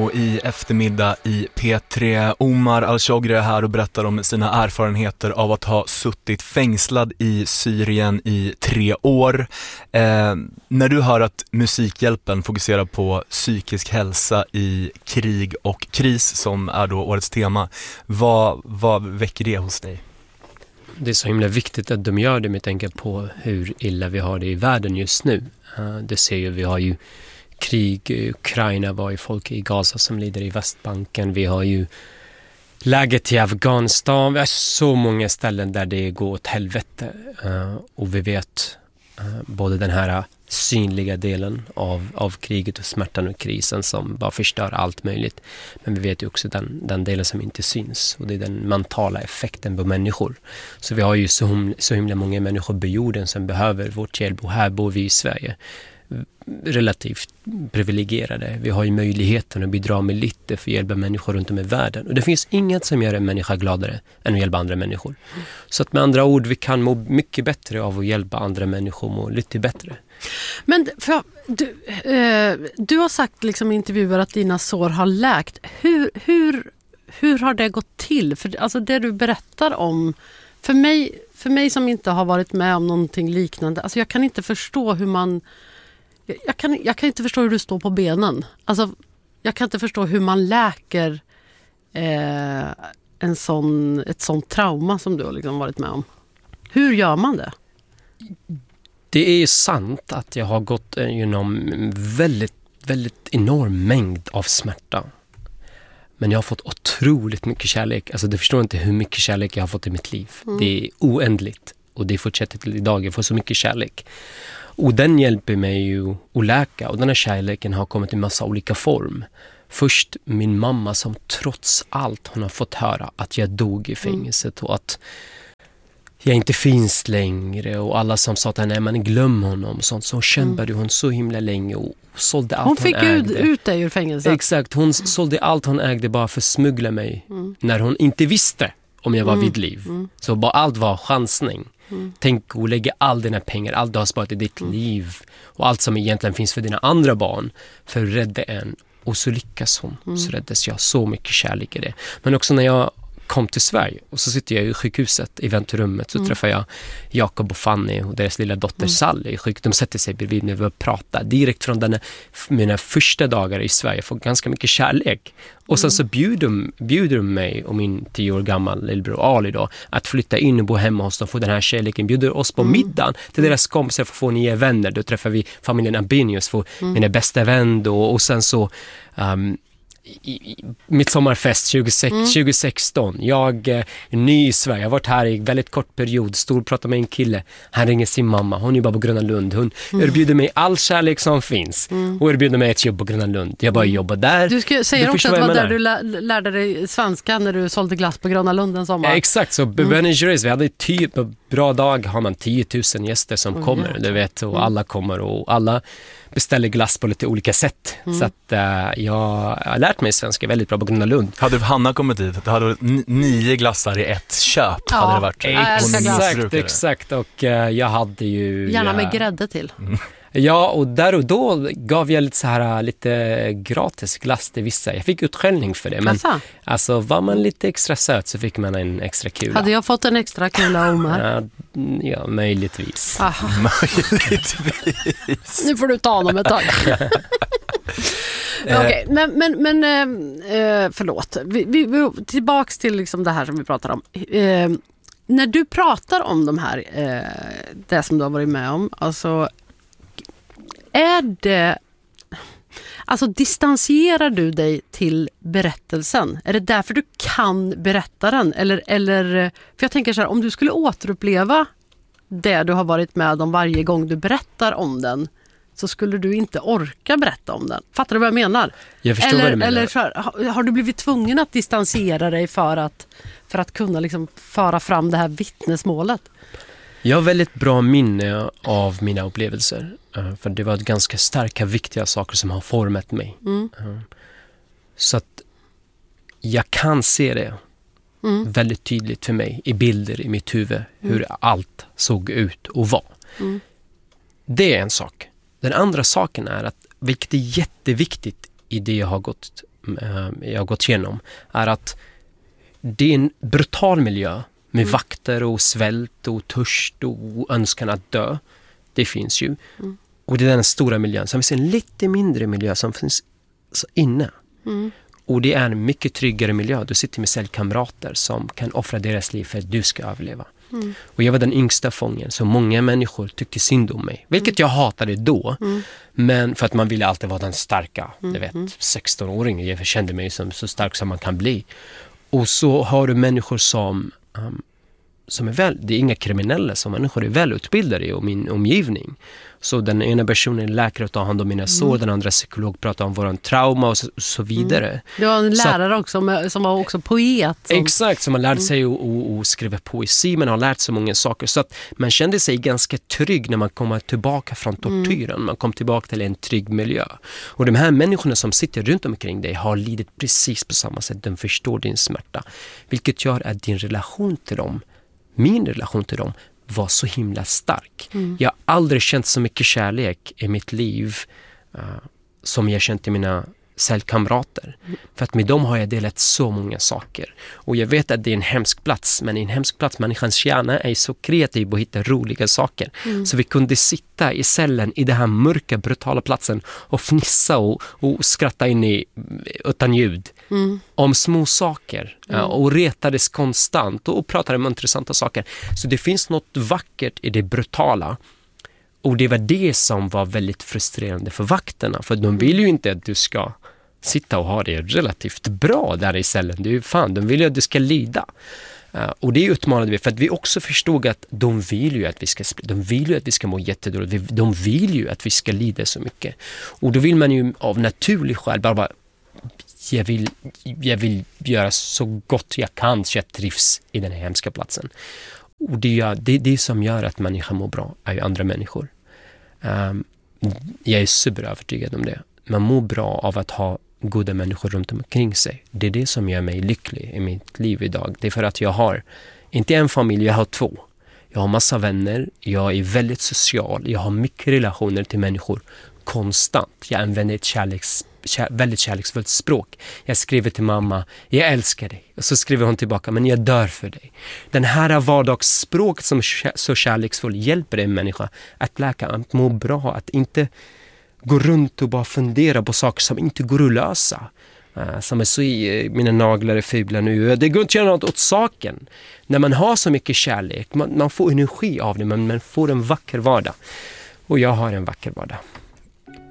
Amo i eftermiddag i P3. Omar Al-Shogri är här och berättar om sina erfarenheter av att ha suttit fängslad i Syrien i 3 år. När du hör att Musikhjälpen fokuserar på psykisk hälsa i krig och kris, som är då årets tema, vad väcker det hos dig? Det är så himla viktigt att de gör det med tanke på hur illa vi har det i världen just nu. Det ser ju, vi har ju krig i Ukraina, var ju folk i Gaza som lider i Västbanken. Vi har ju läget i Afghanistan. Vi har så många ställen där det går åt helvete. Och vi vet både den här synliga delen av kriget och smärtan och krisen som bara förstör allt möjligt. Men vi vet ju också den delen som inte syns. Och det är den mentala effekten på människor. Så vi har ju så himla många människor på jorden som behöver vårt hjälp. Och här bor vi i Sverige. Relativt privilegierade. Vi har ju möjligheten att bidra med lite för att hjälpa människor runt om i världen. Och det finns inget som gör en människa gladare än att hjälpa andra människor. Så att med andra ord, vi kan må mycket bättre av att hjälpa andra människor må lite bättre. Men du har sagt liksom i intervjuer att dina sår har läkt. Hur har det gått till? För alltså det du berättar om, för mig som inte har varit med om någonting liknande, alltså jag kan inte förstå hur man jag kan inte förstå hur du står på benen. Alltså jag kan inte förstå hur man läker ett sånt trauma som du har liksom varit med om. Hur gör man det? Det är sant att jag har gått genom en väldigt, väldigt enorm mängd av smärta. Men jag har fått otroligt mycket kärlek. Alltså du förstår inte hur mycket kärlek jag har fått i mitt liv. Det är oändligt. Och det fortsätter till idag. Jag får så mycket kärlek. Och den hjälper mig ju att läka. Och den här kärleken har kommit i massa olika form. Först min mamma som trots allt hon har fått höra att jag dog i fängelset. Och att jag inte finns längre. Och alla som sa att nej, men glöm honom. Sånt. Så kämpade hon så himla länge och sålde allt hon ägde. Hon fick ut dig ur fängelset. Exakt, hon sålde allt hon ägde bara för att smuggla mig. När hon inte visste om jag var vid liv. Så bara allt var chansning. Tänk att lägga all dina pengar, allt du har sparat i ditt liv och allt som egentligen finns för dina andra barn för att rädda en. Och så lyckas hon. Så räddas jag. Så mycket kärlek i det. Men också när jag kom till Sverige och så sitter jag i sjukhuset i väntrummet så träffar jag Jakob och Fanny och deras lilla dotter Sally i sjuk. De sätter sig bredvid mig och pratar direkt från mina första dagar i Sverige. Får ganska mycket kärlek. Och sen så bjuder de mig och min 10 år gammal lillebror Ali då att flytta in och bo hemma hos dem för den här kärleken. Bjuder oss på middagen till deras kompisar för att få nya vänner. Då träffar vi familjen Abinius för mina bästa vänner och sen så mitt sommarfest 2016. Jag är ny i Sverige. Jag har varit här i väldigt kort period. Pratar med en kille. Han ringer sin mamma. Hon jobbar på Gröna Lund. Hon erbjuder mig all kärlek som finns. Hon erbjuder mig ett jobb på Gröna Lund. Jag bara jobbar där. Du säger också att det var där du lärde dig svenska när du sålde glass på Gröna Lund en sommar. Exakt. Så vi hade på bra dag har man 10 000 gäster som kommer. Du vet, och alla kommer och alla beställer glass på lite olika sätt. Så att jag har lärt mig svenska väldigt bra på Gröna Lund. Hade Hanna kommit dit, det hade 9 glassar i ett köp. Hade det varit. Exakt. Och jag hade ju gärna med grädde till. Ja, och där och då gav jag lite gratis glass till vissa. Jag fick utskällning för det. Men alltså, var man lite extra söt så fick man en extra kula. Hade jag fått en extra kula, Omar? Ja, möjligtvis. Möjligtvis. Nu får du ta honom ett tag. Okej, men förlåt. Vi tillbaks till liksom det här som vi pratar om. När du pratar om de här, det som du har varit med om, alltså är det, alltså distanserar du dig till berättelsen? Är det därför du kan berätta den? Eller för jag tänker så här, om du skulle återuppleva det du har varit med om varje gång du berättar om den, så skulle du inte orka berätta om den. Fattar du vad jag menar? Jag förstår vad du menar. Eller så här, har du blivit tvungen att distansera dig för att kunna liksom föra fram det här vittnesmålet? Jag har väldigt bra minne av mina upplevelser. För det var ganska starka, viktiga saker som har format mig. Så att jag kan se det väldigt tydligt för mig i bilder i mitt huvud. Hur allt såg ut och var. Det är en sak. Den andra saken är att, vilket är jätteviktigt i det jag har gått jag har gått igenom är att det är en brutal miljö med vakter och svält och törst och önskan att dö. Det finns ju. Och det är den stora miljön. Sen finns det en lite mindre miljö som finns inne. Och det är en mycket tryggare miljö. Du sitter med cellkamrater som kan offra deras liv för att du ska överleva. Och jag var den yngsta fången, så många människor tyckte synd om mig. Vilket jag hatade då. Men för att man ville alltid vara den starka. Du vet, 16-åring. Jag kände mig som så stark som man kan bli. Och så har du människor som är väl, det är inga kriminella, som människor är välutbildade i min omgivning. Så den ena personen är läkare och tar hand om mina sår, den andra psykolog pratar om våran trauma och så vidare. Du har en lärare också som var också poet. Exakt, som har lärt sig att skriva poesi, men har lärt sig många saker. Så att man kände sig ganska trygg när man kom tillbaka från tortyren. Man kom tillbaka till en trygg miljö. Och de här människorna som sitter runt omkring dig har lidit precis på samma sätt. De förstår din smärta. Vilket gör att din relation till dem, min relation till dem, var så himla stark. Jag har aldrig känt så mycket kärlek i mitt liv som jag känt i mina cellkamrater. För att med dem har jag delat så många saker. Och jag vet att det är en hemsk plats, men i en hemsk plats, människans hjärna är så kreativ och hittar roliga saker. Så vi kunde sitta i cellen i den här mörka, brutala platsen och fnissa och skratta in i utan ljud om små saker och retades konstant och pratade om intressanta saker. Så det finns något vackert i det brutala. Och det var det som var väldigt frustrerande för vakterna. För de vill ju inte att du ska sitta och ha det relativt bra där i cellen. Det är ju fan, de vill ju att du ska lida. Och det utmanade vi, för att vi också förstod att de vill ju att vi ska de vill ju att vi ska må jättedåligt. De vill ju att vi ska lida så mycket. Och då vill man ju av naturlig skäl bara jag vill göra så gott jag kan så jag trivs i den här hemska platsen. Och det som gör att människan mår bra är ju andra människor. Jag är superövertygad om det. Man mår bra av att ha goda människor runt omkring sig. Det är det som gör mig lycklig i mitt liv idag. Det är för att jag har inte en familj, jag har 2. Jag har massa vänner, jag är väldigt social, jag har mycket relationer till människor konstant. Jag använder ett väldigt kärleksfullt språk. Jag skriver till mamma, jag älskar dig. Och så skriver hon tillbaka, men jag dör för dig. Den här vardagsspråket som är så kärleksfull hjälper en människa att läka, att må bra, att inte gå runt och bara fundera på saker som inte går att lösa. Som är så i mina naglar är fibla nu. Det går inte att göra något åt saken. När man har så mycket kärlek, man får energi av det, men man får en vacker vardag. Och jag har en vacker vardag.